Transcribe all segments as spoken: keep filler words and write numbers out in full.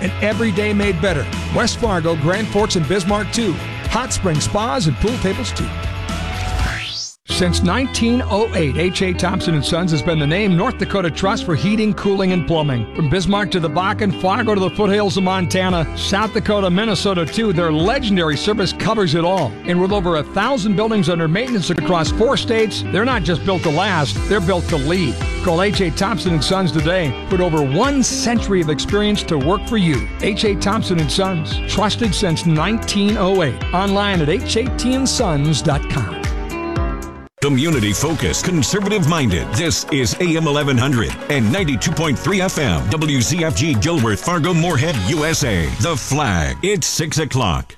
and every day made better. West Fargo, Grand Forks, and Bismarck, too. Hot spring spas and pool tables, too. Since nineteen oh eight, H A. Thompson and Sons has been the name North Dakota Trust for heating, cooling, and plumbing. From Bismarck to the Bakken, Fargo to the foothills of Montana, South Dakota, Minnesota, too, their legendary service covers it all. And with over a thousand buildings under maintenance across four states, they're not just built to last, they're built to lead. Call H A. Thompson and Sons today. Put over one century of experience to work for you. H A. Thompson and Sons, trusted since nineteen oh eight. Online at H A T and sons dot com. Community-focused, conservative-minded. This is A M eleven hundred and ninety-two point three F M. W Z F G Gilworth, Fargo, Moorhead, U S A. The Flag. It's six o'clock.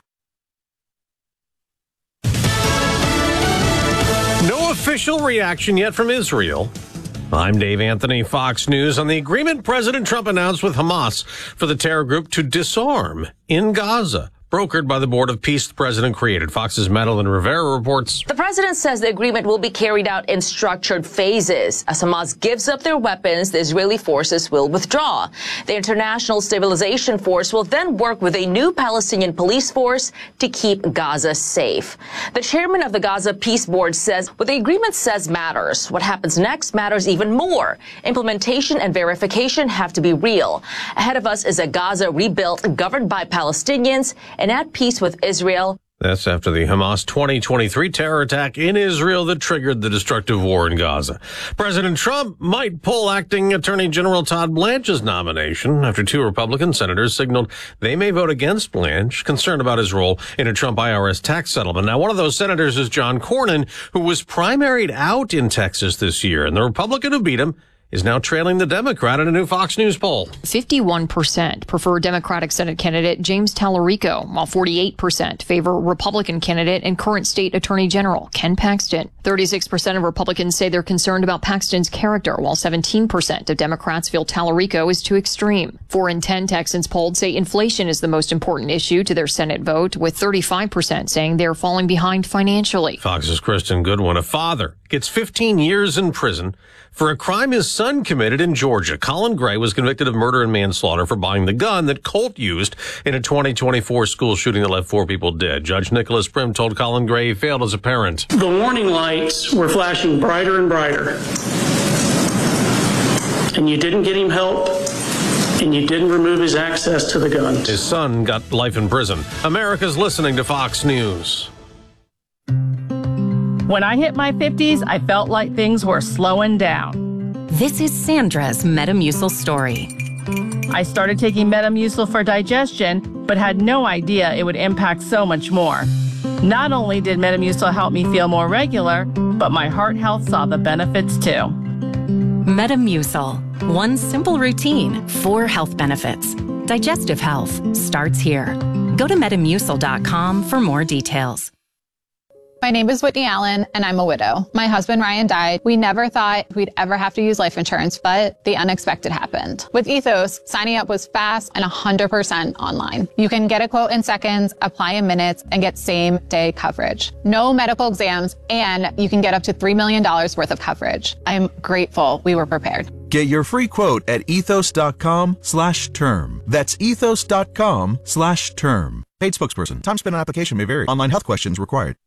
No official reaction yet from Israel. I'm Dave Anthony, Fox News, on the agreement President Trump announced with Hamas for the terror group to disarm in Gaza. Brokered by the Board of Peace the president created. Fox's Madeline Rivera reports. The president says the agreement will be carried out in structured phases. As Hamas gives up their weapons, the Israeli forces will withdraw. The International Stabilization Force will then work with a new Palestinian police force to keep Gaza safe. The chairman of the Gaza Peace Board says what the agreement says matters. What happens next matters even more. Implementation and verification have to be real. Ahead of us is a Gaza rebuilt, governed by Palestinians, and at peace with Israel. That's after the Hamas twenty twenty-three terror attack in Israel that triggered the destructive war in Gaza. President Trump might pull acting Attorney General Todd Blanche's nomination after two Republican senators signaled they may vote against Blanche, concerned about his role in a Trump I R S tax settlement. Now, one of those senators is John Cornyn, who was primaried out in Texas this year, and the Republican who beat him is now trailing the Democrat in a new Fox News poll. fifty-one percent prefer Democratic Senate candidate James Tallarico, while forty-eight percent favor Republican candidate and current state attorney general Ken Paxton. thirty-six percent of Republicans say they're concerned about Paxton's character, while seventeen percent of Democrats feel Tallarico is too extreme. Four in ten Texans polled say inflation is the most important issue to their Senate vote, with thirty-five percent saying they're falling behind financially. Fox's Kristen Goodwin, a father, gets fifteen years in prison for a crime his son committed in Georgia. Colin Gray was convicted of murder and manslaughter for buying the gun that Colt used in a twenty twenty-four school shooting that left four people dead. Judge Nicholas Prim told Colin Gray he failed as a parent. The warning lights were flashing brighter and brighter. And you didn't get him help, and you didn't remove his access to the gun. His son got life in prison. America's listening to Fox News. When I hit my fifties, I felt like things were slowing down. This is Sandra's Metamucil story. I started taking Metamucil for digestion, but had no idea it would impact so much more. Not only did Metamucil help me feel more regular, but my heart health saw the benefits too. Metamucil. One simple routine, four health benefits. Digestive health starts here. Go to metamucil dot com for more details. My name is Whitney Allen, and I'm a widow. My husband, Ryan, died. We never thought we'd ever have to use life insurance, but the unexpected happened. With Ethos, signing up was fast and one hundred percent online. You can get a quote in seconds, apply in minutes, and get same-day coverage. No medical exams, and you can get up to three million dollars worth of coverage. I'm grateful we were prepared. Get your free quote at ethos dot com slash term. That's ethos dot com slash term. Paid spokesperson. Time spent on application may vary. Online health questions required.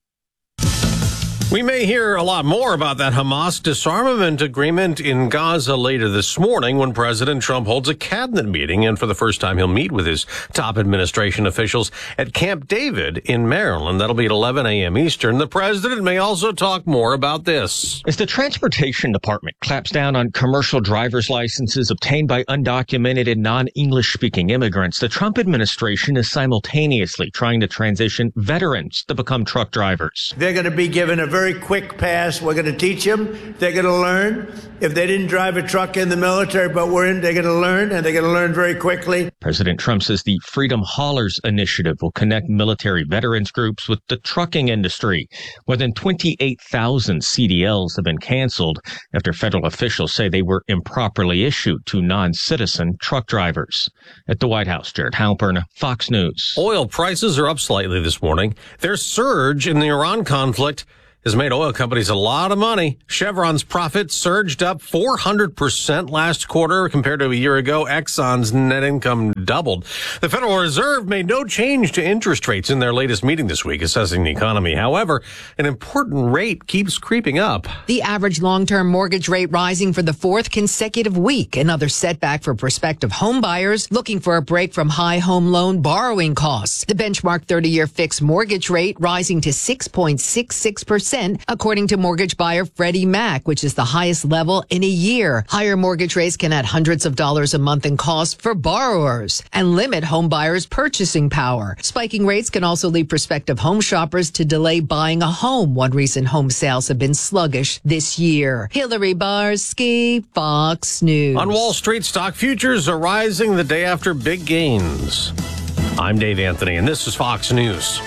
We may hear a lot more about that Hamas disarmament agreement in Gaza later this morning when President Trump holds a cabinet meeting, and for the first time he'll meet with his top administration officials at Camp David in Maryland. That'll be at eleven a.m. Eastern. The president may also talk more about this. As the Transportation Department clamps down on commercial driver's licenses obtained by undocumented and non-English speaking immigrants, the Trump administration is simultaneously trying to transition veterans to become truck drivers. They're going to be given a very very quick pass. We're going to teach them. They're going to learn. If they didn't drive a truck in the military, but we're in, they're going to learn, and they're going to learn very quickly. President Trump says the Freedom Haulers initiative will connect military veterans groups with the trucking industry. More than twenty-eight thousand C D Ls have been canceled after federal officials say they were improperly issued to non-citizen truck drivers. At the White House, Jared Halpern, Fox News. Oil prices are up slightly this morning. Their surge in the Iran conflict has made oil companies a lot of money. Chevron's profits surged up four hundred percent last quarter compared to a year ago. Exxon's net income doubled. The Federal Reserve made no change to interest rates in their latest meeting this week, assessing the economy. However, an important rate keeps creeping up. The average long-term mortgage rate rising for the fourth consecutive week, another setback for prospective home buyers looking for a break from high home loan borrowing costs. The benchmark thirty-year fixed mortgage rate rising to six point six six percent, according to mortgage buyer Freddie Mac, which is the highest level in a year. Higher mortgage rates can add hundreds of dollars a month in cost for borrowers and limit home buyers' purchasing power. Spiking rates can also lead prospective home shoppers to delay buying a home. One reason home sales have been sluggish this year. Hillary Barsky, Fox News. On Wall Street, stock futures are rising the day after big gains. I'm Dave Anthony, and this is Fox News.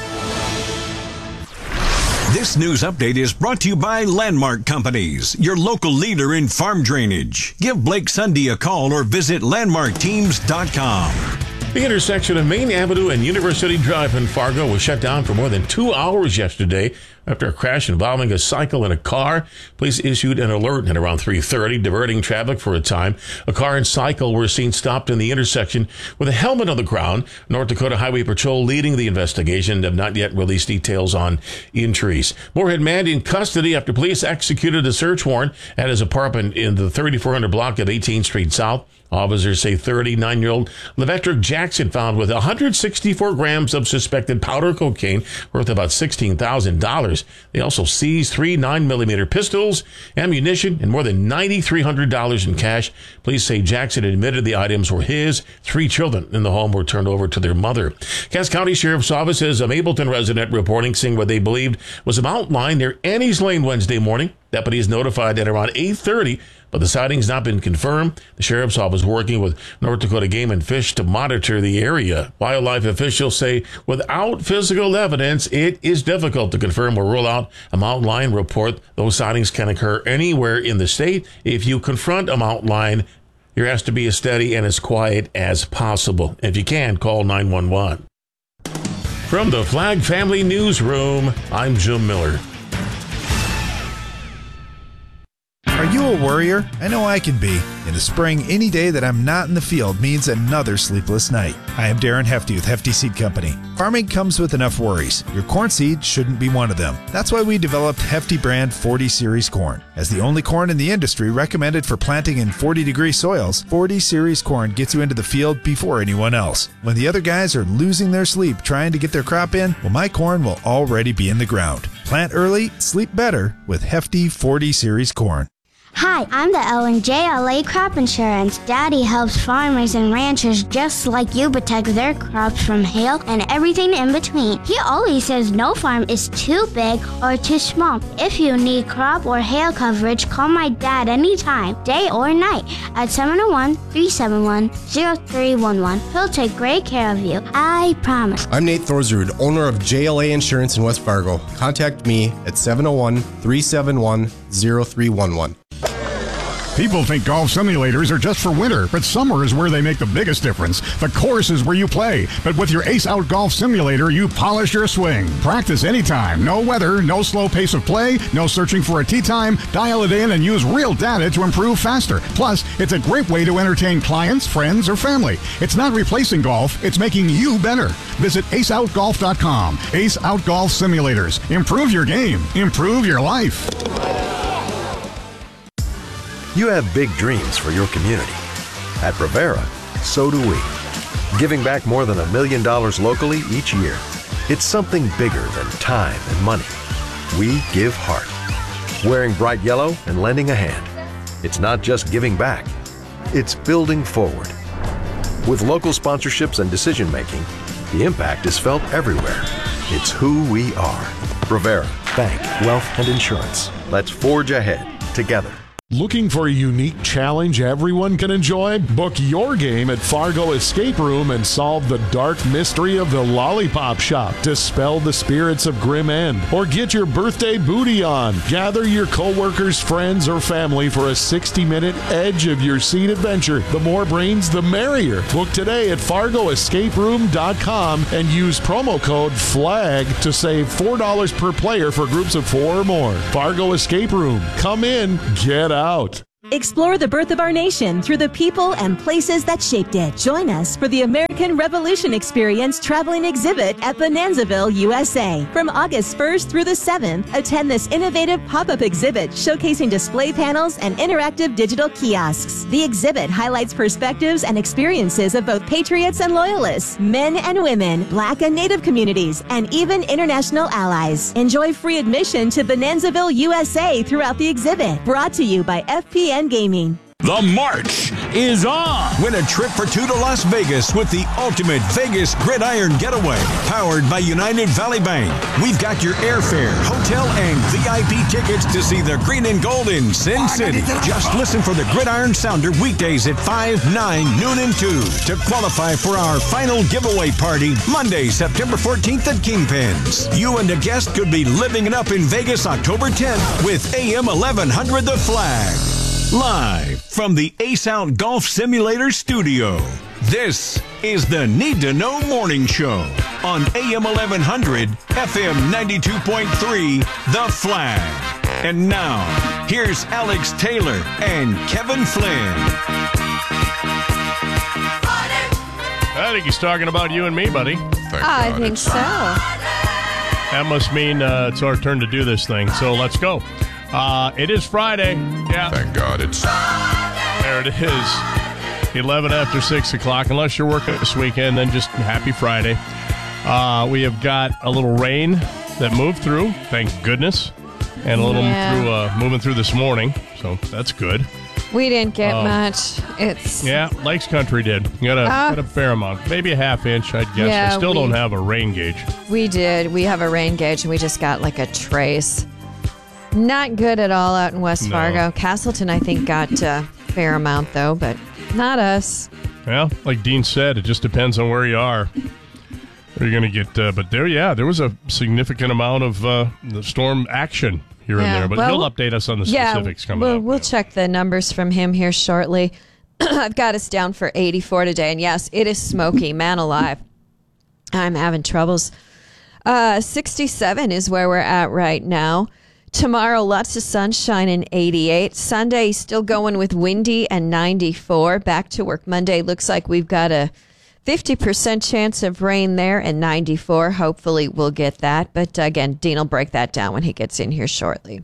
This news update is brought to you by Landmark Companies, your local leader in farm drainage. Give Blake Sunday a call or visit landmark teams dot com. The intersection of Main Avenue and University Drive in Fargo was shut down for more than two hours yesterday after a crash involving a cycle and a car. Police issued an alert at around three thirty, diverting traffic for a time. A car and cycle were seen stopped in the intersection with a helmet on the ground. North Dakota Highway Patrol leading the investigation have not yet released details on injuries. Moorhead man in custody after police executed a search warrant at his apartment in the thirty-four hundred block of eighteenth Street South. Officers say thirty-nine-year-old Levetrick Jackson found with one hundred sixty-four grams of suspected powder cocaine worth about sixteen thousand dollars. They also seized three nine millimeter pistols, ammunition, and more than nine thousand three hundred dollars in cash. Police say Jackson admitted the items were his. Three children in the home were turned over to their mother. Cass County Sheriff's Office says a Mapleton resident reporting seeing what they believed was a mountain lion near Annie's Lane Wednesday morning. Deputies notified at around eight thirty, but the sighting's not been confirmed. The Sheriff's Office working with North Dakota Game and Fish to monitor the area. Wildlife officials say without physical evidence, it is difficult to confirm or rule out a mountain lion report. Those sightings can occur anywhere in the state. If you confront a mountain lion, you're asked to be as steady and as quiet as possible. If you can, call nine one one. From the Flag Family Newsroom, I'm Jim Miller. Are you a worrier? I know I can be. In the spring, any day that I'm not in the field means another sleepless night. I am Darren Hefty with Hefty Seed Company. Farming comes with enough worries. Your corn seed shouldn't be one of them. That's why we developed Hefty brand forty series corn. As the only corn in the industry recommended for planting in forty degree soils, forty series corn gets you into the field before anyone else. When the other guys are losing their sleep trying to get their crop in, well, my corn will already be in the ground. Plant early, sleep better with Hefty forty series corn. Hi, I'm the Ellen J L A Crop Insurance. Daddy helps farmers and ranchers just like you protect their crops from hail and everything in between. He always says no farm is too big or too small. If you need crop or hail coverage, call my dad anytime, day or night, at seven oh one, three seven one, oh three one one. He'll take great care of you. I promise. I'm Nate Thorsrud, owner of J L A Insurance in West Fargo. Contact me at seven oh one, three seven one, oh three one one. People think golf simulators are just for winter, but summer is where they make the biggest difference. The course is where you play, but with your Ace Out Golf Simulator, you polish your swing. Practice anytime. No weather, no slow pace of play, no searching for a tee time. Dial it in and use real data to improve faster. Plus, it's a great way to entertain clients, friends, or family. It's not replacing golf, it's making you better. Visit ace out golf dot com. Ace Out Golf Simulators. Improve your game. Improve your life. You have big dreams for your community. At Brevera, so do we. Giving back more than a million dollars locally each year. It's something bigger than time and money. We give heart. Wearing bright yellow and lending a hand. It's not just giving back, it's building forward. With local sponsorships and decision making, the impact is felt everywhere. It's who we are. Brevera, bank, wealth, and insurance. Let's forge ahead together. Looking for a unique challenge everyone can enjoy? Book your game at Fargo Escape Room and solve the dark mystery of the Lollipop Shop. Dispel the spirits of Grim End. Or get your birthday booty on. Gather your coworkers, friends, or family for a sixty-minute edge of your seat adventure. The more brains, the merrier. Book today at fargo escape room dot com and use promo code FLAG to save four dollars per player for groups of four or more. Fargo Escape Room. Come in, get out. Out. Explore the birth of our nation through the people and places that shaped it. Join us for the American Revolution Experience Traveling Exhibit at Bonanzaville, U S A. From August first through the seventh, attend this innovative pop-up exhibit showcasing display panels and interactive digital kiosks. The exhibit highlights perspectives and experiences of both patriots and loyalists, men and women, Black and Native communities, and even international allies. Enjoy free admission to Bonanzaville, U S A throughout the exhibit. Brought to you by F P N Gaming. The march is on. Win a trip for two to Las Vegas with the ultimate Vegas Gridiron Getaway, powered by United Valley Bank. We've got your airfare, hotel, and V I P tickets to see the green and gold in Sin City. Just listen for the Gridiron Sounder weekdays at five, nine, noon, and two to qualify for our final giveaway party Monday, September fourteenth at Kingpins. You and a guest could be living it up in Vegas October tenth with A M eleven hundred The Flag. Live from the Ace Out Golf Simulator studio, this is the Need to Know Morning Show on A M eleven hundred, F M ninety-two point three, The Flag. And now, here's Alex Taylor and Kevin Flynn. I think he's talking about you and me, buddy. I think so. That must mean uh, it's our turn to do this thing, so let's go. Uh, it is Friday. Yeah. Thank God it's... There it is. eleven after six o'clock. Unless you're working this weekend, then just happy Friday. Uh, we have got a little rain that moved through, thank goodness. And a little Yeah. through, uh, moving through this morning, so that's good. We didn't get Um, much. It's Yeah, Lakes Country did. You got a, Uh, got a fair amount. Maybe a half inch, I'd guess. Yeah, I still we- don't have a rain gauge. we did. We have a rain gauge, and we just got like a trace. Not good at all out in West No. Fargo. Castleton, I think, got a fair amount though, but not us. Well, like Dean said, it just depends on where you are. Where you're going to get, uh, but there, yeah, there was a significant amount of uh, the storm action here Yeah, and there. But well, he'll update us on the yeah, specifics coming we'll, up. We'll check the numbers from him here shortly. I've got us down for eighty-four today, and yes, it is smoky. Man alive, I'm having troubles. Uh, sixty-seven is where we're at right now. Tomorrow, lots of sunshine and eighty-eight. Sunday, still going with windy and ninety-four. Back to work Monday. Looks like we've got a fifty percent chance of rain there and ninety-four. Hopefully we'll get that. But uh, again, Dean will break that down when he gets in here shortly.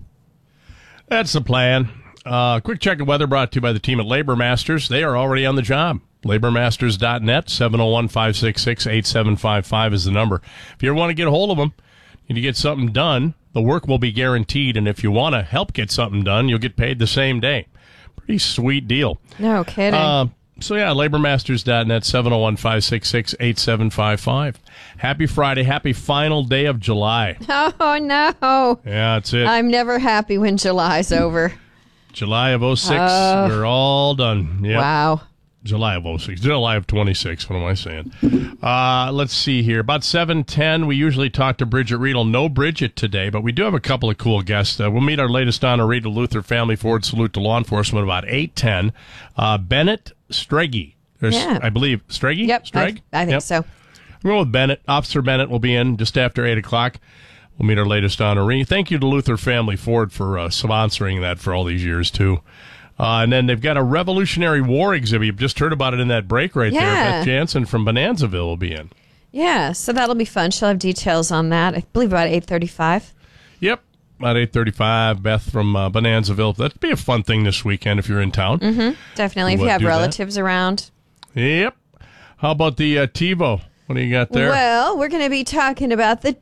That's the plan. Uh, quick check of weather brought to you by the team at Labor Masters. They are already on the job. labor masters dot net, seven oh one, five six six, eight seven five five is the number. If you ever want to get a hold of them and you get something done, the work will be guaranteed. And if you want to help get something done, you'll get paid the same day. Pretty sweet deal. No kidding. Uh, so, yeah, labor masters dot net, seven oh one, five six six, eight seven five five. Happy Friday. Happy final day of July. Oh, no. Yeah, that's it. I'm never happy when July's over. July of oh six. Oh. We're all done. Yep. Wow. July of oh six. July of twenty-six. What am I saying? Uh, let's see here. About seven ten, we usually talk to Bridget Riedel. No Bridget today, but we do have a couple of cool guests. Uh, we'll meet our latest honoree to Luther Family Forward Salute to Law Enforcement about eight ten. Uh, Bennett Strege. There's, Yeah. I believe. Strege? Yep, Streg? I, I think Yep. so. We're going with Bennett. Officer Bennett will be in just after eight o'clock. We'll meet our latest honoree. Thank you to Luther Family Ford for uh, sponsoring that for all these years, too. Uh, and then they've got a Revolutionary War exhibit. You've just heard about it in that break right there. Yeah. Beth Jansen from Bonanzaville will be in. Yeah, so that'll be fun. She'll have details on that. I believe about eight thirty-five. Yep, about eight thirty-five. Beth from uh, Bonanzaville. That'd be a fun thing this weekend if you're in town. Mm-hmm. Definitely, if We'll you have do that. relatives around. Yep. How about the uh, TiVo? What do you got there? Well, we're going to be talking about the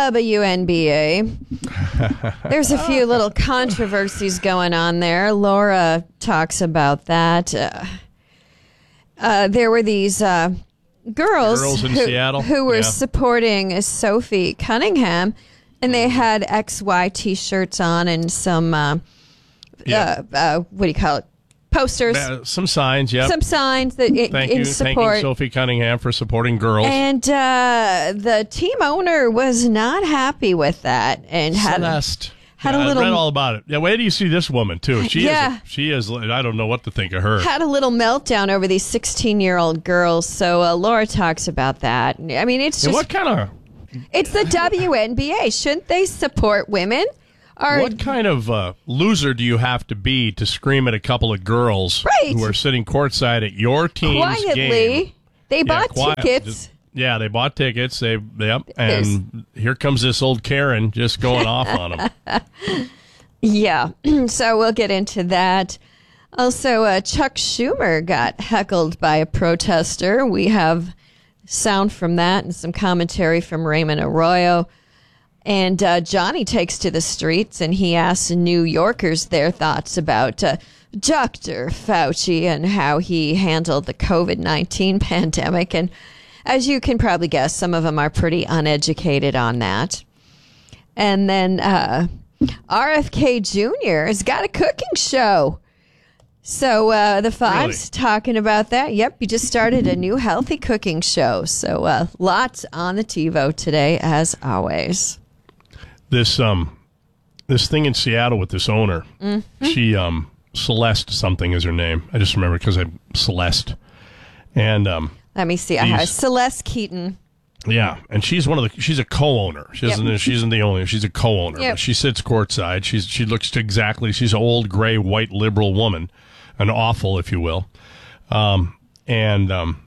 W N B A. There's a few little controversies going on there. Laura talks about that. Uh, uh, there were these uh, girls, Girls in who, Seattle? who were Yeah. supporting Sophie Cunningham, and they had X Y T-shirts on and some uh, uh, uh, what do you call it? Posters. Uh, some signs, yeah. Some signs that it, Thank in you. support. Thank you, Sophie Cunningham, for supporting girls. And uh, the team owner was not happy with that and had Celeste. had yeah, a little I read all about it. Yeah, where do you see this woman too? She Yeah. is. A, she is. I don't know what to think of her. had a little meltdown over these sixteen-year-old girls. So uh, Laura talks about that. I mean, it's Yeah, just what kind of it's the W N B A. Shouldn't they support women? Or what kind of uh, loser do you have to be to scream at a couple of girls Right. who are sitting courtside at your team's quietly game? they Yeah, bought quiet. tickets. Just- yeah, they bought tickets. They yep, There's- and here comes this old Karen just going off on them. Yeah, so we'll get into that. Also, uh, Chuck Schumer got heckled by a protester. We have sound from that and some commentary from Raymond Arroyo. And uh, Johnny takes to the streets and he asks New Yorkers their thoughts about uh, Doctor Fauci and how he handled the covid nineteen pandemic. And as you can probably guess, some of them are pretty uneducated on that. And then uh, R F K Junior has got a cooking show. So uh, the Five's talking about that. Yep, he just started a new healthy cooking show. So uh, lots on the TiVo today, as always. This um, this thing in Seattle with this owner. Mm-hmm. She um, Celeste something is her name. I just remember because I'm Celeste, and um, Let me see. I have These- Celeste Keaton. yeah, and she's one of the. She's a co-owner. She Yep. isn't. She isn't the only. She's a co-owner. Yep. But she sits courtside. She's she looks exactly. She's an old gray white liberal woman, an awful, if you will, um, and um,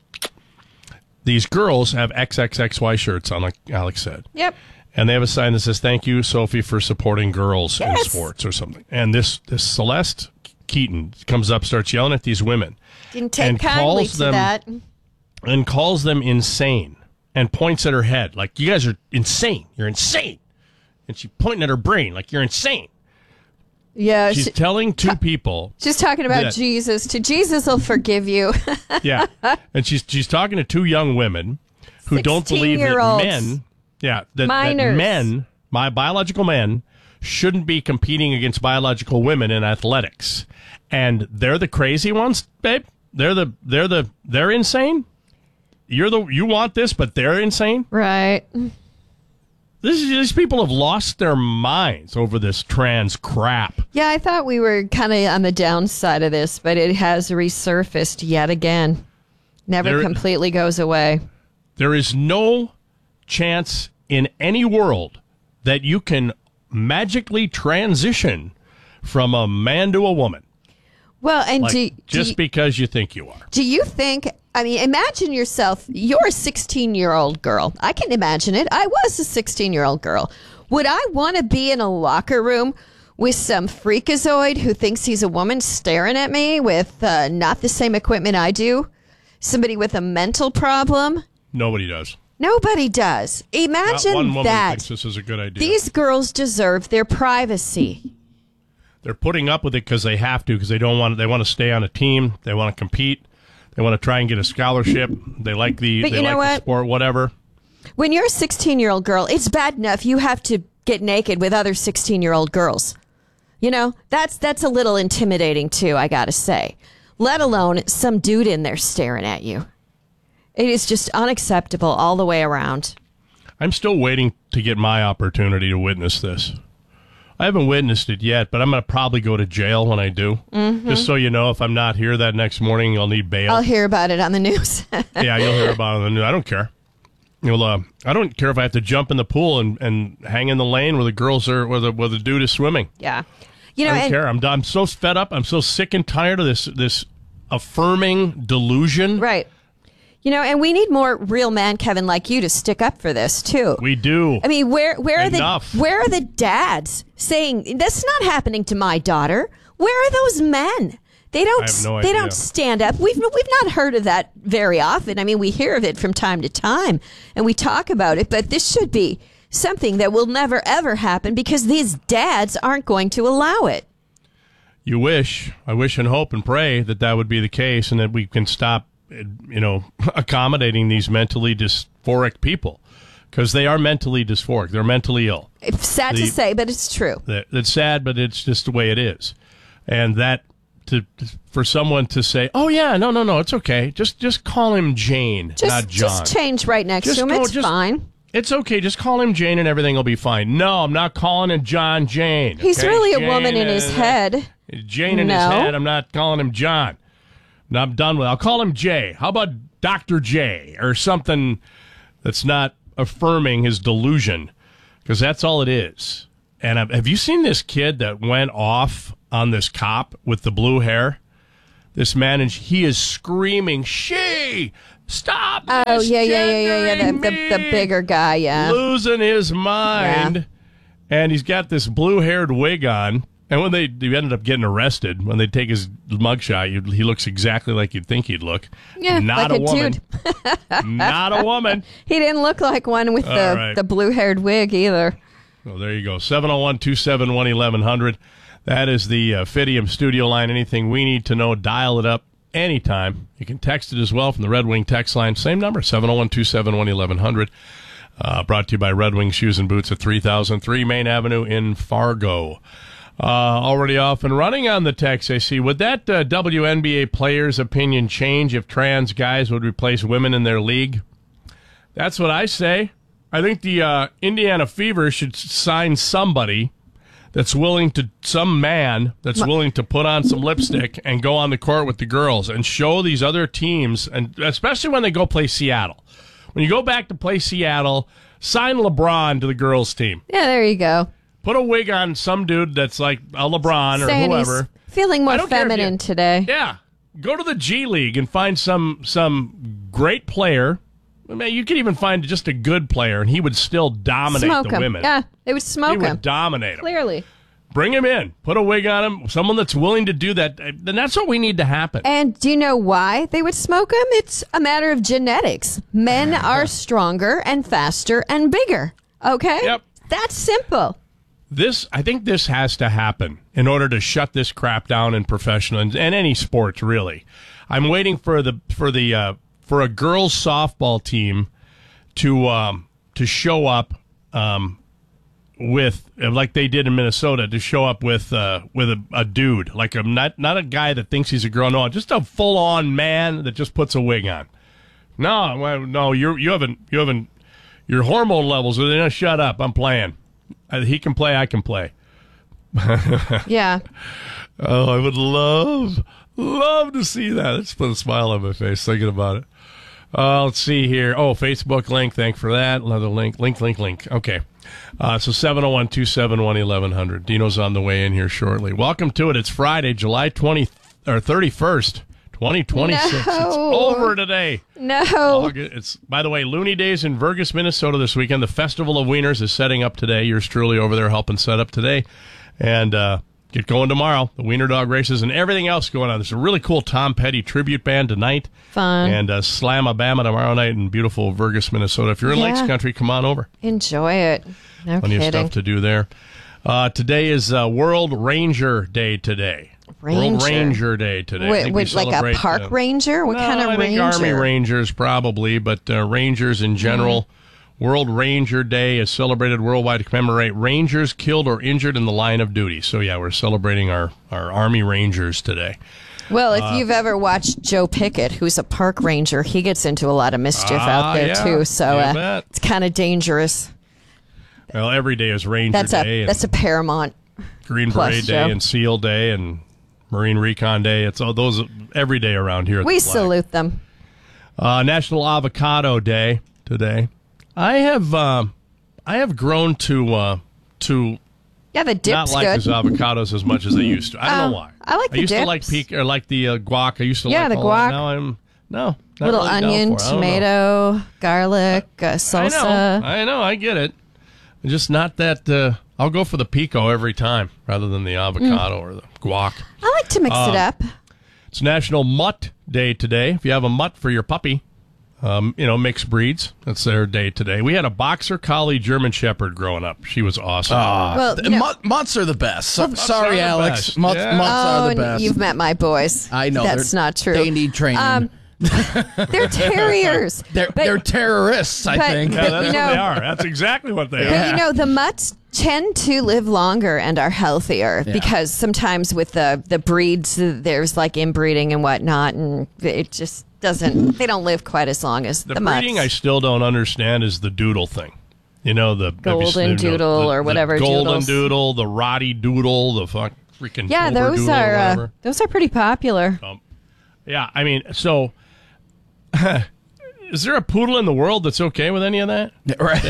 these girls have triple X Y shirts on, like Alex said. Yep. And they have a sign that says, "Thank you, Sophie, for supporting girls in Yes. sports," or something. And this this Celeste Keaton comes up, starts yelling at these women, Didn't take and kindly calls to them that. and calls them insane, and points at her head like, "You guys are insane. You're insane." And she's pointing at her brain like, "You're insane." Yeah, She's she- telling two people. She's talking about that- Jesus. To Jesus will forgive you. Yeah, and she's she's talking to two young women who don't believe that sixteen-year-olds. men, yeah, that, that Minors. men, my biological men, shouldn't be competing against biological women in athletics, and they're the crazy ones, babe. They're the they're the they're insane. You're the you want this, but they're insane. Right. This is, these people have lost their minds over this trans crap. Yeah, I thought we were kind of on the downside of this, but it has resurfaced yet again. Never There- completely goes away. There is no chance in any world that you can magically transition from a man to a woman. Well, and Like, do, do, just you, because you think you are. do you think, I mean, imagine yourself, you're a sixteen-year-old girl. I can imagine it. I was a sixteen-year-old girl. Would I want to be in a locker room with some freakazoid who thinks he's a woman staring at me with uh, not the same equipment I do? Somebody with a mental problem? Nobody does. Nobody does. Imagine Not one woman that. thinks this is a good idea. These girls deserve their privacy. They're putting up with it because they have to, because they don't want. They want to stay on a team. They want to compete. They want to try and get a scholarship. They like the. But they you know like the what? sport. Whatever. When you're a sixteen-year-old girl, it's bad enough you have to get naked with other sixteen-year-old girls. You know, that's that's a little intimidating too, I got to say. Let alone some dude in there staring at you. It is just unacceptable all the way around. I'm still waiting to get my opportunity to witness this. I haven't witnessed it yet, but I'm going to probably go to jail when I do. Mhm. Just so you know, if I'm not here that next morning, I'll need bail. I'll hear about it on the news. Yeah, you'll hear about it on the news. I don't care. You'll, uh, I don't care if I have to jump in the pool and, and hang in the lane where the girls are, where the, where the dude is swimming. Yeah. You know, I don't and care. I'm, I'm so fed up. I'm so sick and tired of this, this affirming delusion. Right. You know, and we need more real men, Kevin, like you to stick up for this too. We do. I mean, where where are Enough. the where are the dads saying that's not happening to my daughter? Where are those men? They don't. I have no they idea. don't stand up. We've we've not heard of that very often. I mean, we hear of it from time to time, and we talk about it. But this should be something that will never ever happen because these dads aren't going to allow it. You wish, I wish and hope and pray that that would be the case and that we can stop, you know, accommodating these mentally dysphoric people. because they are mentally dysphoric. They're mentally ill. It's sad The- to say, but it's true. That, it's sad, but it's just the way it is. And that to for someone to say, "Oh yeah, no, no, no, it's okay. Just just call him Jane, Just, not John." just change right next Just to him. go- It's just- fine. It's okay. Just call him Jane, and everything will be fine. No, I'm not calling him John Jane. He's okay? really a Jane, woman in uh, his head. Jane in No. his head. I'm not calling him John. No, I'm done with it. I'll call him Jay. How about Doctor J or something that's not affirming his delusion? Because that's all it is. And I've, have you seen this kid that went off on this cop with the blue hair? This man, and he is screaming, "She! Stop Oh, yeah, yeah, yeah, yeah, yeah. The, misgendering the, the me!" bigger guy, yeah. Losing his mind. Yeah. And he's got this blue-haired wig on. And when they, they ended up getting arrested, when they take his mugshot, you, he looks exactly like you'd think he'd look. Yeah, Not like a a woman. dude. Not a woman. He didn't look like one with All the, right. the blue-haired wig either. Well, there you go. seven oh one, two seven one, eleven hundred. That is the uh, Fidium studio line. Anything we need to know, dial it up anytime. You can text it as well from the Red Wing text line. Same number, seven oh one, two seven one, eleven hundred. Uh, brought to you by Red Wing Shoes and Boots at three thousand three Main Avenue in Fargo. Uh, already off and running on the text, I see. Would that uh, W N B A player's opinion change if trans guys would replace women in their league? That's what I say. I think the uh, Indiana Fever should sign somebody that's willing to, some man that's willing to put on some lipstick and go on the court with the girls and show these other teams, and especially when they go play Seattle. When you go back to play Seattle, sign LeBron to the girls' team. Yeah, there you go. Put a wig on some dude that's like a LeBron or Saying he's whoever. feeling I more don't care if feminine you- today. Yeah. Go to the G League and find some some great player. I mean, you could even find just a good player, and he would still dominate Smoke the him. women. Yeah, it would smoke he him. would dominate them. Clearly. Bring him in. Put a wig on him. Someone that's willing to do that. Then that's what we need to happen. And do you know why they would smoke him? It's a matter of genetics. Men are stronger and faster and bigger. Okay? Yep. That's simple. This, I think this has to happen in order to shut this crap down in professional and, and any sports, really. I'm waiting for the for the uh, for a girls softball team to um, to show up um, with, like they did in Minnesota, to show up with uh, with a, a dude, like a not not a guy that thinks he's a girl, no, just a full on man that just puts a wig on. No, well, no, you you haven't you haven't your hormone levels. They're not, shut up. I'm playing. Uh, he can play. I can play. Yeah. Oh, I would love, love to see that. Let's put a smile on my face thinking about it. Uh, let's see here. Oh, Facebook link. Thank for that. Another link. Link, link, link. Okay. Uh, so seven oh one, two seven one, eleven hundred. Dino's on the way in here shortly. Welcome to it. It's Friday, July twentieth or thirty-first, twenty twenty-six. No. It's over today. No. August, it's, by the way, Looney Days in Vergas, Minnesota this weekend. The Festival of Wieners is setting up today. Yours truly over there helping set up today. And uh, get going tomorrow. The Wiener Dog races and everything else going on. There's a really cool Tom Petty tribute band tonight. Fun. And uh, Slam-A-Bama tomorrow night in beautiful Vergas, Minnesota. If you're in Yeah. Lakes Country, come on over. Enjoy it. No Plenty kidding. of stuff to do there. Uh, today is uh, World Ranger Day today. World Ranger. Ranger Day today. I Wait, think we wait, like a celebrate, park uh, ranger? What no, kind of I think ranger? Army Rangers probably, but uh, Rangers in general. Mm-hmm. World Ranger Day is celebrated worldwide to commemorate Rangers killed or injured in the line of duty. So yeah, we're celebrating our, our Army Rangers today. Well, if Uh, you've ever watched Joe Pickett, who's a park ranger, he gets into a lot of mischief Ah, out there yeah. too. So You uh, bet. it's kind of dangerous. Well, every day is Ranger That's Day. a and that's a Paramount. Green plus Beret Day show. and SEAL Day and Marine Recon Day. It's all those every day around here. At We the flag. salute them. Uh, National Avocado Day today. I have um, I have grown to uh, to Yeah, the dip's not like good. those avocados as much as I used to. I don't Oh, know why. I like I the used to like dips. peak or like the uh, guac. I used to Yeah, like the all that. guac. Now I'm no not Little really down onion, for it. I don't know. tomato, garlic, uh, salsa. I know, I know, I get it. Just not that. Uh, I'll go for the pico every time rather than the avocado or the guac. I like to mix it Uh, up. It's National Mutt Day today. If you have a mutt for your puppy, um, you know, mixed breeds, that's their day today. We had a boxer collie German Shepherd growing up. She was awesome. Ah, Well, th- you know- mut- mutts are the best. So- Mutts sorry, are the Alex. best. Mutts, Yeah. mutts oh, are the and best. you've met my boys. I know, That's they're- not true. they need training. Um, They're terriers. They're, But- they're terrorists, I but- think. but, Yeah, that's you what know- they are. That's exactly what they But are. you know, the mutts tend to live longer and are healthier Yeah. because sometimes with the, the breeds, there's like inbreeding and whatnot, and it just doesn't, they don't live quite as long as The, the, breeding I mutts. still don't understand is the doodle thing. You know, the Golden you know, doodle the- or the whatever golden doodles. doodle, the Roddy doodle, the fuck freaking Yeah, Cobra those doodle or are uh, whatever. those are pretty popular. Um, yeah, I mean, so is there a poodle in the world that's okay with any of that? Right.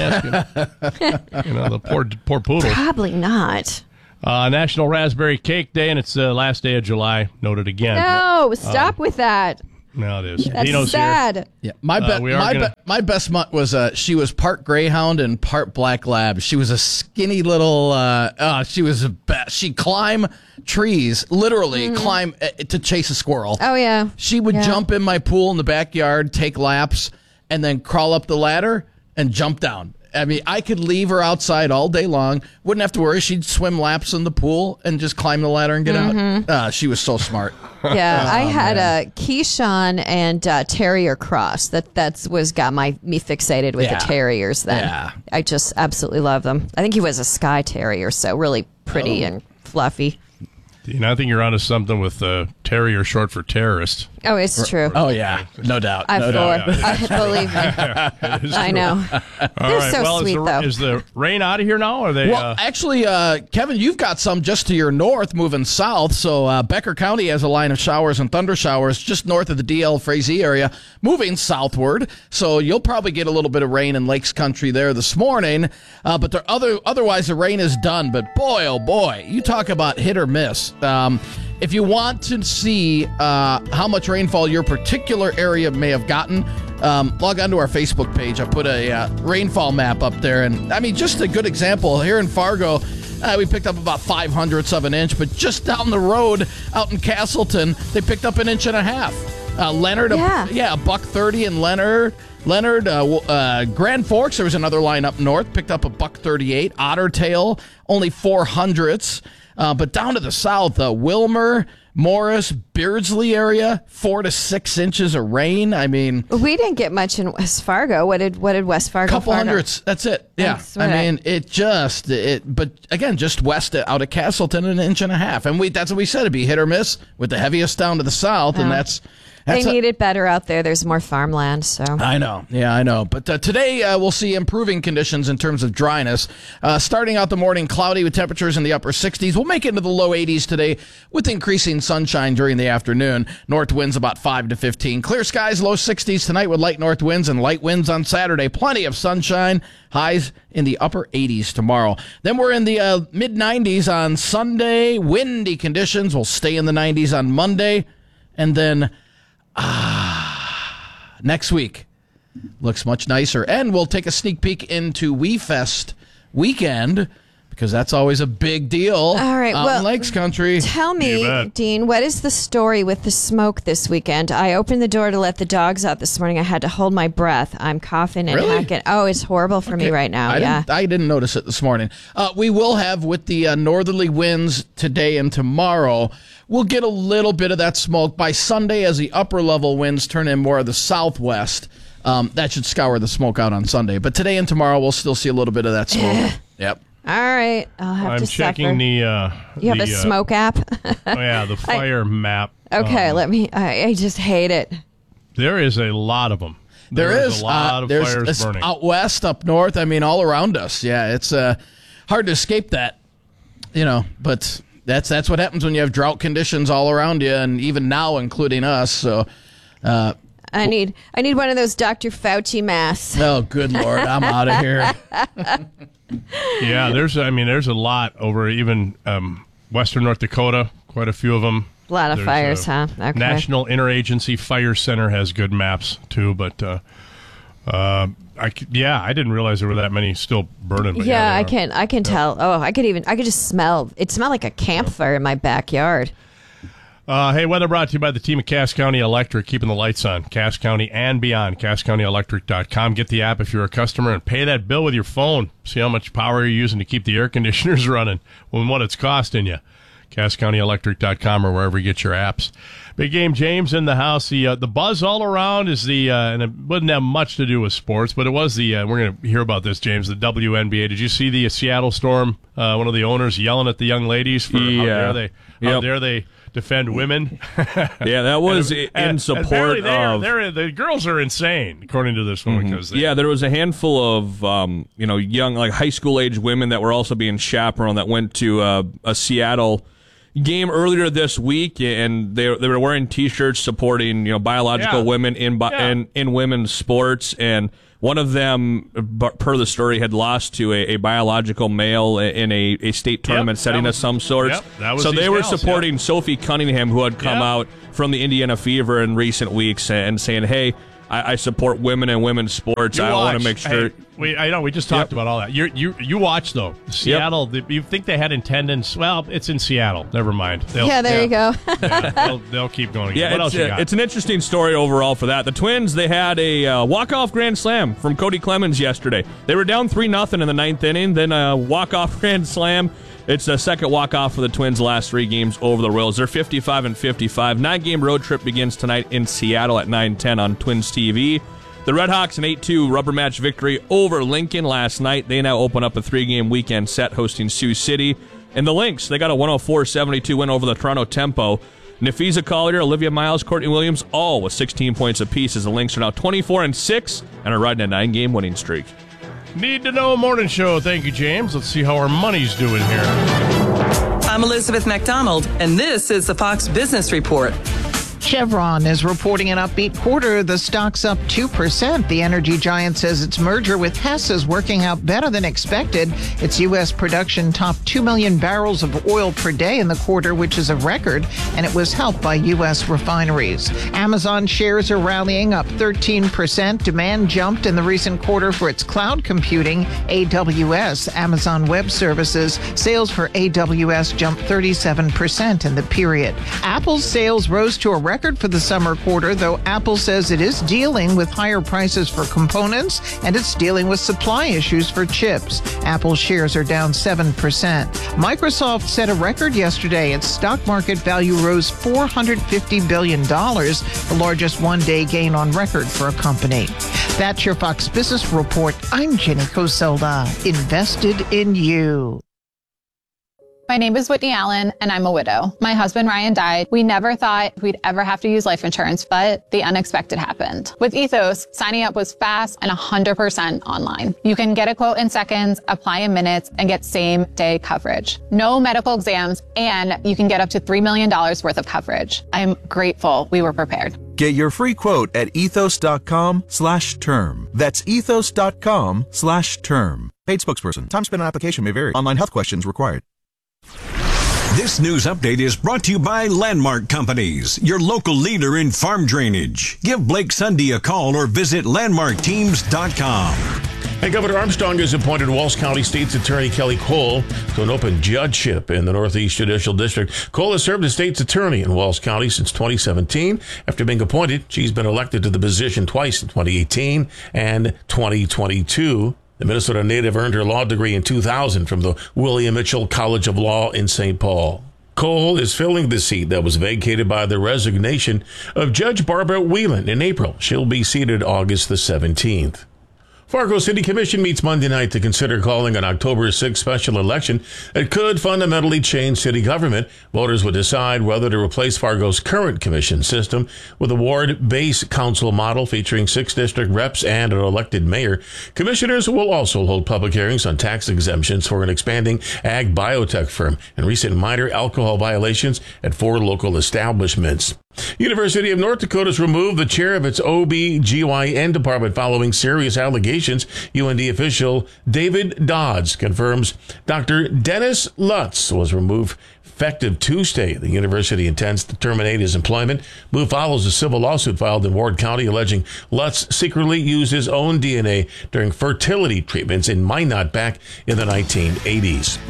You know, the poor poor poodle. Probably not. Uh, National Raspberry Cake Day, and it's the last day of July. Noted again. No, stop Um, with that. No, it is. That's Dino's here. sad. Yeah, my Uh, be- we are my, gonna- be- my best mutt was uh she was part greyhound and part black lab. She was a skinny little uh, uh she was a best. She climb trees, literally climb uh, to chase a squirrel. Oh yeah. She would Yeah. jump in my pool in the backyard, take laps, and then crawl up the ladder and jump down. I mean, I could leave her outside all day long. Wouldn't have to worry. She'd swim laps in the pool and just climb the ladder and get Mhm. out. Uh, she was so smart. Yeah, I Oh, had man. a Keyshawn and uh, Terrier cross. That that's was got my me fixated with Yeah. the terriers. Then Yeah. I just absolutely love them. I think he was a Skye Terrier, so really pretty Oh. and fluffy. You know, I think you're onto something with uh, terrier short for terrorist. Oh, it's true. Oh yeah, no doubt. I no for, doubt. I believe me. It is I true. know. All They're right. so well, sweet, is the, though. is the rain out of here now? Or are they? Well, uh, actually, uh, Kevin, you've got some just to your north moving south. So uh, Becker County has a line of showers and thunder showers just north of the D L Frazee area moving southward. So you'll probably get a little bit of rain in Lakes Country there this morning. Uh, but there other otherwise, the rain is done. But boy, oh boy, you talk about hit or miss. Um, if you want to see uh, how much rainfall your particular area may have gotten, um, log on to our Facebook page. I put a uh, rainfall map up there. And I mean, just a good example here in Fargo, uh, we picked up about five hundredths of an inch, but just down the road out in Castleton, they picked up an inch and a half. Uh, Leonard, Yeah. a, yeah, a buck thirty in Leonard. Leonard, uh, w- uh, Grand Forks, there was another line up north, picked up a buck thirty-eight. Otter Tail, only four hundredths. Uh, but down to the south, uh, Wilmer, Morris, Beardsley area, four to six inches of rain. I mean, We didn't get much in West Fargo. What did what did West Fargo? couple Fargo? hundredths. That's it. Yeah. That's I what I- mean, it just it. But again, just west out of Castleton, an inch and a half, and we that's what we said. It'd be hit or miss with the heaviest down to the south, and Yeah. that's They that's a- need it better out there. There's more farmland, so. I know. Yeah, I know. But uh, today uh, we'll see improving conditions in terms of dryness. Uh, starting out the morning cloudy with temperatures in the upper sixties. We'll make it into the low eighties today with increasing sunshine during the afternoon. North winds about five to fifteen. Clear skies, low sixties tonight with light north winds and light winds on Saturday. Plenty of sunshine. Highs in the upper eighties tomorrow. Then we're in the uh, mid nineties on Sunday. Windy conditions will stay in the nineties on Monday. And then Ah, next week looks much nicer. And we'll take a sneak peek into WeFest weekend because that's always a big deal. All right, out well, in Lakes Country. Tell me, Dean, what is the story with the smoke this weekend? I opened the door to let the dogs out this morning. I had to hold my breath. I'm coughing and Really? hacking. Oh, it's horrible for me right now. I yeah. didn't, I didn't notice it this morning. Uh, we will have with the uh, northerly winds today and tomorrow. We'll get a little bit of that smoke by Sunday as the upper level winds turn in more of the southwest. Um, that should scour the smoke out on Sunday. But today and tomorrow we'll still see a little bit of that smoke. Yep. All right. I'll have I'm to checking suffer. the. Uh, You have the, a uh, smoke app? Oh yeah, the fire map. Okay, Um, let me. I, I just hate it. There is a lot of them. There is a lot uh, of there's, fires it's burning. out west, up north. I mean, all around us. Yeah, it's uh, hard to escape that, you know. But that's that's what happens when you have drought conditions all around you, and even now, including us. So, uh, I need. I need one of those Doctor Fauci masks. oh, good Lord, I'm out of here. Yeah, there's. I mean, there's a lot over even um, western North Dakota. Quite a few of them. A lot of There's, fires, uh, huh? Okay. National Interagency Fire Center has good maps too, but uh, uh, I c- yeah, I didn't realize there were that many still burning. But Yeah, yeah, I there are. can. I can tell. Oh, I could even. I could just smell. It smelled like a campfire in my backyard. Uh, hey, weather brought to you by the team at Cass County Electric, keeping the lights on. Cass County and beyond. Cass County Electric dot com. Get the app if you're a customer and pay that bill with your phone. See how much power you're using to keep the air conditioners running and what it's costing you. Cass County Electric dot com or wherever you get your apps. Big game, James, in the house. The uh, the buzz all around is the, uh, and it wouldn't have much to do with sports, but it was the, uh, we're going to hear about this, James, the W N B A. Did you see the Seattle Storm, uh, one of the owners yelling at the young ladies for yeah. how dare they, how yep. dare they defend women? Yeah, that was and, in and, support and they're, of... they're, the girls are insane, according to this one. Mm-hmm. Because they, yeah, there was a handful of um, you know young, like high school age women that were also being chaperoned that went to uh, a Seattle game earlier this week, and they they were wearing T-shirts supporting you know biological Yeah. women in, bi- Yeah. in in women's sports, and one of them, per the story, had lost to a, a biological male in a, a state tournament Yep, setting was, of some sort. Yep, that was so these they were gals, supporting yep. Sophie Cunningham, who had come Yep. out from the Indiana Fever in recent weeks, and saying, "Hey, I, I support women and women's sports. You I want watch. to make sure." Hey, we, I know we just talked Yep. about all that. You you you watch though. Seattle. The, you think they had attendance? Well, it's in Seattle. Never mind. They'll, Yeah, there you go. yeah, they'll, they'll keep going. Yeah, What it's, else you uh, got? it's an interesting story overall for that. The Twins, they had a uh, walk-off grand slam from Cody Clemens yesterday. They were down three nothing in the ninth inning, then a walk-off grand slam. It's a second walk-off for the Twins' last three games over the Royals. They're fifty-five and fifty-five. Nine-game road trip begins tonight in Seattle at nine ten on Twins T V. The Red Hawks, an eight two rubber match victory over Lincoln last night. They now open up a three-game weekend set hosting Sioux City. And the Lynx, they got a one oh four seventy-two win over the Toronto Tempo. Nafisa Collier, Olivia Miles, Courtney Williams, all with sixteen points apiece as the Lynx are now twenty-four and six and are riding a nine-game winning streak. Need to Know Morning Show. Thank you, James. Let's see how our money's doing here. I'm Elizabeth McDonald, and this is the Fox Business Report. Chevron is reporting an upbeat quarter. The stock's up two percent. The energy giant says its merger with Hess is working out better than expected. Its U S production topped two million barrels of oil per day in the quarter, which is a record, and it was helped by U S refineries. Amazon shares are rallying, up thirteen percent. Demand jumped in the recent quarter for its cloud computing, A W S, Amazon Web Services. Sales for A W S jumped thirty-seven percent in the period. Apple's sales rose to a record for the summer quarter, though Apple says it is dealing with higher prices for components and it's dealing with supply issues for chips. Apple shares are down seven percent. Microsoft set a record yesterday. Its stock market value rose four hundred fifty billion dollars, the largest one-day gain on record for a company. That's your Fox Business Report. I'm Jenny Coselda. Invested in you. My name is Whitney Allen, and I'm a widow. My husband, Ryan, died. We never thought we'd ever have to use life insurance, but the unexpected happened. With Ethos, signing up was fast and one hundred percent online. You can get a quote in seconds, apply in minutes, and get same-day coverage. No medical exams, and you can get up to three million dollars worth of coverage. I'm grateful we were prepared. Get your free quote at ethos.com slash term. That's ethos.com slash term. Paid spokesperson. Time spent on application may vary. Online health questions required. This news update is brought to you by Landmark Companies, your local leader in farm drainage. Give Blake Sunday a call or visit landmark teams dot com. And Governor Armstrong has appointed Walsh County State's Attorney Kelly Cole to an open judgeship in the Northeast Judicial District. Cole has served as state's attorney in Walsh County since twenty seventeen. After being appointed, she's been elected to the position twice in twenty eighteen and twenty twenty-two. The Minnesota native earned her law degree in two thousand from the William Mitchell College of Law in Saint Paul. Cole is filling the seat that was vacated by the resignation of Judge Barbara Whelan in April. She'll be seated August the seventeenth. Fargo City Commission meets Monday night to consider calling an October sixth special election that could fundamentally change city government. Voters would decide whether to replace Fargo's current commission system with a ward-based council model featuring six district reps and an elected mayor. Commissioners will also hold public hearings on tax exemptions for an expanding ag biotech firm and recent minor alcohol violations at four local establishments. University of North Dakota's removed the chair of its O B G Y N department following serious allegations. U N D official David Dodds confirms Doctor Dennis Lutz was removed effective Tuesday. The university intends to terminate his employment. Move follows a civil lawsuit filed in Ward County alleging Lutz secretly used his own D N A during fertility treatments in Minot back in the nineteen eighties.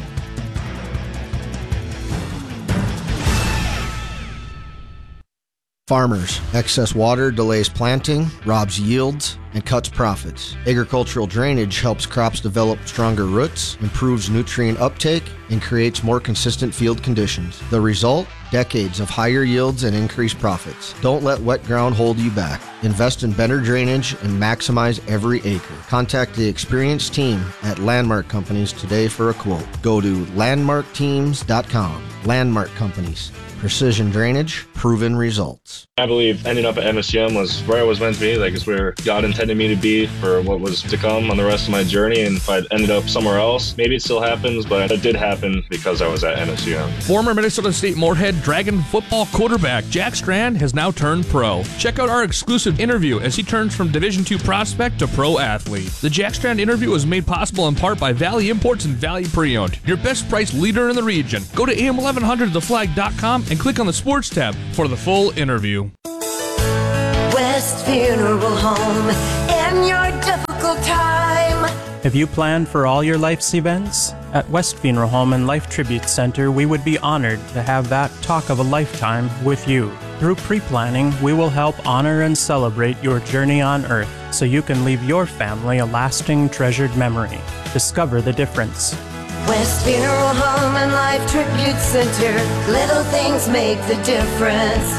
Farmers, excess water delays planting, robs yields, and cuts profits. Agricultural drainage helps crops develop stronger roots, improves nutrient uptake, and creates more consistent field conditions. The result? Decades of higher yields and increased profits. Don't let wet ground hold you back. Invest in better drainage and maximize every acre. Contact the experienced team at Landmark Companies today for a quote. Go to landmark teams dot com. Landmark Companies. Precision drainage, proven results. I believe ending up at M S U M was where I was meant to be. Like, it's where God intended me to be for what was to come on the rest of my journey. And if I'd ended up somewhere else, maybe it still happens, but it did happen because I was at M S U M. Former Minnesota State Moorhead Dragon football quarterback Jack Strand has now turned pro. Check out our exclusive interview as he turns from Division two prospect to pro athlete. The Jack Strand interview was made possible in part by Valley Imports and Valley Pre-Owned, your best price leader in the region. Go to A M eleven hundred the flag dot com and click on the sports tab for the full interview. West Funeral Home in your difficult time. Have you planned for all your life's events? At West Funeral Home and Life Tribute Center, we would be honored to have that talk of a lifetime with you. Through pre-planning, we will help honor and celebrate your journey on Earth so you can leave your family a lasting, treasured memory. Discover the difference. West Funeral Home and Life Tribute Center. Little things make the difference.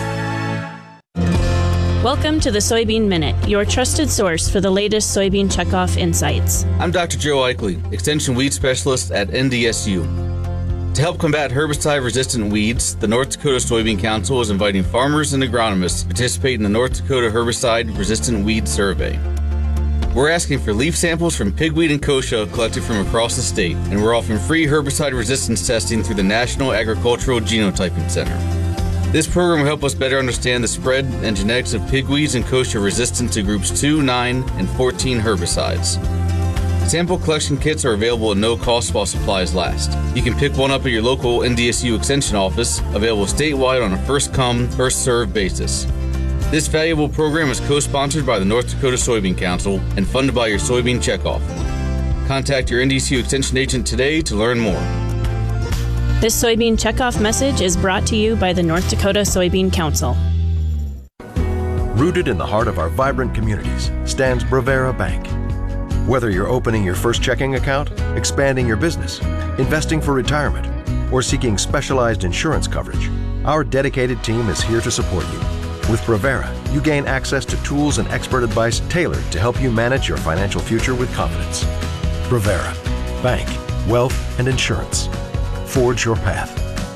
Welcome to the Soybean Minute, your trusted source for the latest soybean checkoff insights. I'm Doctor Joe Eichley, Extension Weed Specialist at N D S U. To help combat herbicide-resistant weeds, the North Dakota Soybean Council is inviting farmers and agronomists to participate in the North Dakota Herbicide-Resistant Weed Survey. We're asking for leaf samples from pigweed and kochia collected from across the state, and we're offering free herbicide resistance testing through the National Agricultural Genotyping Center. This program will help us better understand the spread and genetics of pigweeds and kochia resistant to groups two, nine, and fourteen herbicides. Sample collection kits are available at no cost while supplies last. You can pick one up at your local N D S U Extension office, available statewide on a first-come, first-served basis. This valuable program is co-sponsored by the North Dakota Soybean Council and funded by your Soybean Checkoff. Contact your N D S U Extension agent today to learn more. This soybean checkoff message is brought to you by the North Dakota Soybean Council. Rooted in the heart of our vibrant communities stands Bravera Bank. Whether you're opening your first checking account, expanding your business, investing for retirement, or seeking specialized insurance coverage, our dedicated team is here to support you. With Bravera, you gain access to tools and expert advice tailored to help you manage your financial future with confidence. Bravera, bank, wealth, and insurance. Forge your path.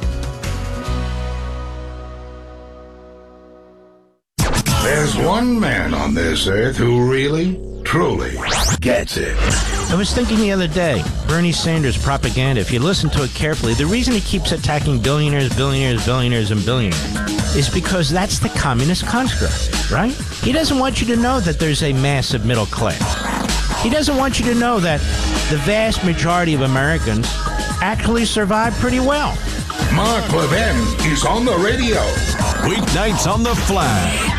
There's one man on this earth who really, truly gets it. I was thinking the other day, Bernie Sanders' propaganda, if you listen to it carefully, the reason he keeps attacking billionaires, billionaires, billionaires, and billionaires is because that's the communist construct, right? He doesn't want you to know that there's a massive middle class. He doesn't want you to know that the vast majority of Americans actually survive pretty well. Mark Levin is on the radio. Weeknights on the Flag.